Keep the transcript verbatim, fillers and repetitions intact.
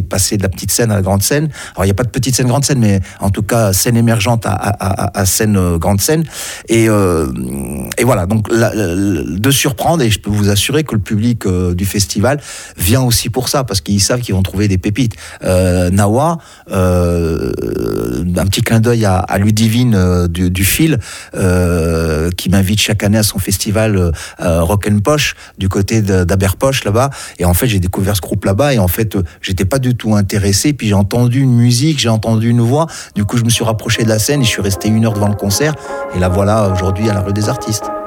passé de la petite scène à la grande scène. Alors il n'y a pas de petite scène, grande scène, mais en tout cas scène émergente à, à, à, à scène euh, grande scène. Et, euh, et voilà, donc la, la, de surprendre, et je peux vous assurer que le public euh, du festival vient aussi pour ça, parce qu'ils savent qu'ils vont trouver des pépites. Euh, Nawa, euh, un petit clin d'œil à, à Ludivine euh, du, du Fil, euh, qui m'invite chaque année à son festival euh, Rock and Poche, du côté de, d'Aberpoche là-bas. Et en fait, j'ai découvert ce groupe là-bas, et en fait, euh, j'étais pas du tout intéressé. Puis j'ai entendu une musique, j'ai entendu une voix. Du coup, je me suis rapproché de la scène et je suis resté une heure devant le concert. Et là, voilà, aujourd'hui, à la Rue des Artistes.